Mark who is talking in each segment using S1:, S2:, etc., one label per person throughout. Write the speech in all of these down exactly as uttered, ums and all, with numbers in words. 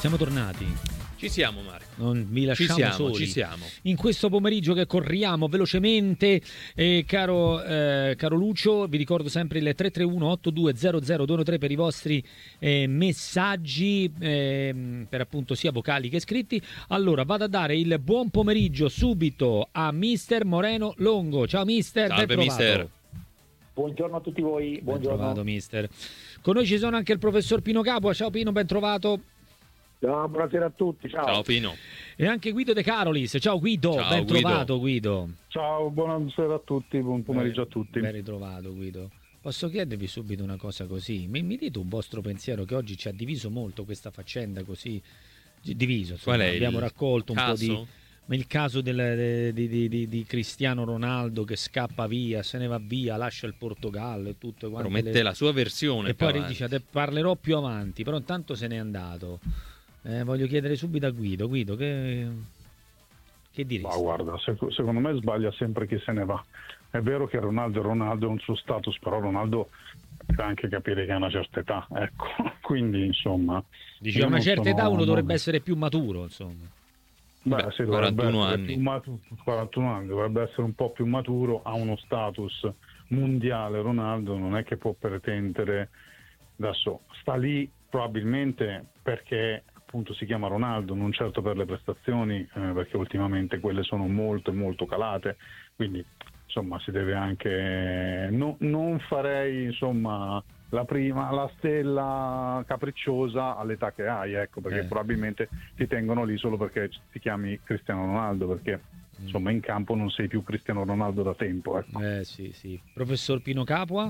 S1: siamo tornati.
S2: Ci siamo, Marco.
S1: Non vi lasciamo
S2: ci siamo,
S1: soli.
S2: Ci siamo.
S1: In questo pomeriggio che corriamo velocemente, eh, caro, eh, caro Lucio, vi ricordo sempre il tre tre uno otto due zero zero due tre per i vostri eh, messaggi, eh, per appunto sia vocali che scritti. Allora, vado a dare il buon pomeriggio subito a mister Moreno Longo. Ciao mister,
S2: Salve,
S1: ben trovato.
S2: mister.
S3: Buongiorno a tutti voi, buongiorno.
S1: Ben trovato, mister. Con noi ci sono anche il professor Pino Capua. Ciao Pino, ben trovato.
S3: Ciao, buonasera a tutti, ciao.
S2: Ciao Pino.
S1: E anche Guido De Carolis. Ciao Guido,
S2: Ciao,
S1: ben
S2: Guido.
S1: trovato Guido.
S4: Ciao, buonasera a tutti, buon pomeriggio a tutti.
S1: Ben ritrovato Guido. Posso chiedervi subito una cosa così? Mi, mi dite un vostro pensiero che oggi ci ha diviso molto questa faccenda così diviso, insomma.
S2: Qual è
S1: Abbiamo
S2: il
S1: raccolto un
S2: caso?
S1: po' di ma il caso del, di, di, di, di Cristiano Ronaldo che scappa via, se ne va via, lascia il Portogallo e tutto quanto.
S2: Promette
S1: le...
S2: la sua versione.
S1: E poi
S2: avanti.
S1: dice te parlerò più avanti, però intanto se n'è andato. Eh, voglio chiedere subito a Guido. Guido, che, che diresti?
S4: Ma guarda, sec- secondo me sbaglia sempre chi se ne va. È vero che Ronaldo è Ronaldo, è un suo status, però Ronaldo deve anche capire che ha una certa età, ecco. Quindi, insomma...
S1: Dici,
S4: io
S1: a una
S4: non
S1: certa
S4: sono-
S1: età uno
S4: non-
S1: dovrebbe essere più maturo, insomma.
S4: Beh,
S2: Beh,
S4: sì, dovrebbe
S2: quarantuno
S4: essere
S2: anni.
S4: più matu- quarantuno anni, dovrebbe essere un po' più maturo, ha uno status mondiale. Ronaldo non è che può pretendere, adesso sta lì probabilmente perché appunto si chiama Ronaldo, non certo per le prestazioni, eh, perché ultimamente quelle sono molto molto calate, quindi insomma si deve anche no- non farei insomma la prima, la stella capricciosa all'età che hai, ecco, perché
S1: Eh.
S4: probabilmente ti tengono lì solo perché ti chiami Cristiano Ronaldo, perché insomma in campo non sei più Cristiano Ronaldo da tempo, ecco.
S1: Eh sì, sì. Professor Pino Capua?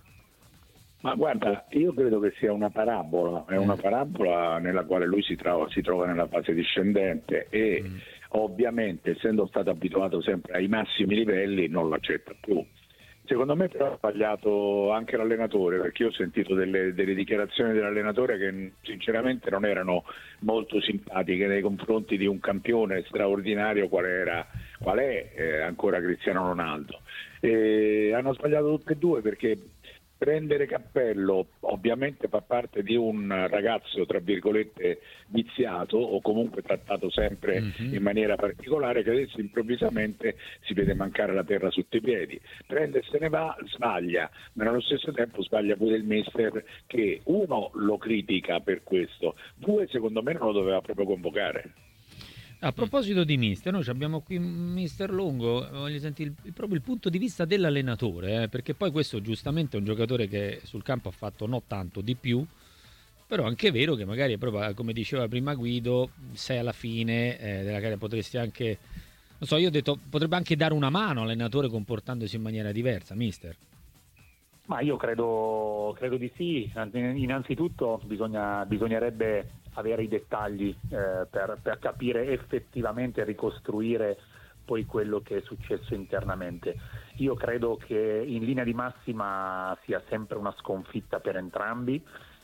S3: Ma guarda, io credo che sia una parabola, è una parabola nella quale lui si trova, si trova nella fase discendente e
S1: Mm.
S3: ovviamente essendo stato abituato sempre ai massimi livelli non l'accetta più. Secondo me però ha sbagliato anche l'allenatore, perché io ho sentito delle, delle dichiarazioni dell'allenatore che sinceramente non erano molto simpatiche nei confronti di un campione straordinario qual era, qual è eh, ancora Cristiano Ronaldo. E hanno sbagliato tutte e due, perché prendere cappello ovviamente fa parte di un ragazzo tra virgolette viziato o comunque trattato sempre
S1: Mhm.
S3: in maniera particolare, che adesso improvvisamente si vede mancare la terra sotto i piedi, prende e se ne va, sbaglia, ma nello stesso tempo sbaglia pure il mister, che uno lo critica per questo, due secondo me non lo doveva proprio convocare.
S1: A proposito di mister, noi abbiamo qui mister Longo, voglio sentire il- il- proprio il punto di vista dell'allenatore, eh, perché poi questo giustamente è un giocatore che sul campo ha fatto non tanto di più, però anche è vero che magari è proprio, come diceva prima Guido, sei alla fine eh, della carriera, potresti anche, non so, io ho detto, potrebbe anche dare una mano all'allenatore comportandosi in maniera diversa, mister.
S5: Ma io credo, credo di sì. Innanzitutto bisogna, bisognerebbe avere i dettagli eh, per, per capire effettivamente e ricostruire poi quello che è successo internamente. Io credo che in linea di massima sia sempre una sconfitta per entrambi,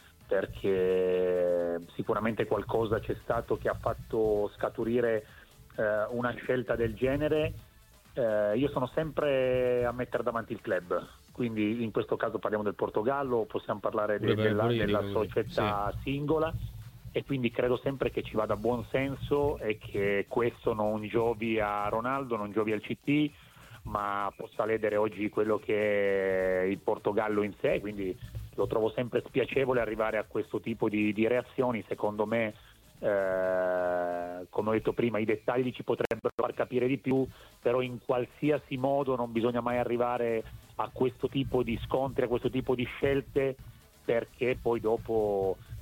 S5: perché sicuramente qualcosa c'è stato che ha fatto scaturire eh, una scelta del genere. Eh, io sono sempre a mettere davanti il club, quindi in questo caso parliamo del Portogallo, possiamo parlare de-
S1: Pure per-
S5: della,
S1: pure io
S5: della
S1: dico così,
S5: società singola, e quindi credo sempre che ci vada buon senso e che questo non giovi a Ronaldo, non giovi al C T, ma possa ledere oggi quello che è il Portogallo in sé, quindi lo trovo sempre spiacevole arrivare a questo tipo di, di reazioni. Secondo me, eh, come ho detto prima, i dettagli ci potrebbero far capire di più, però in qualsiasi modo non bisogna mai arrivare a questo tipo di scontri, a questo tipo di scelte, perché poi dopo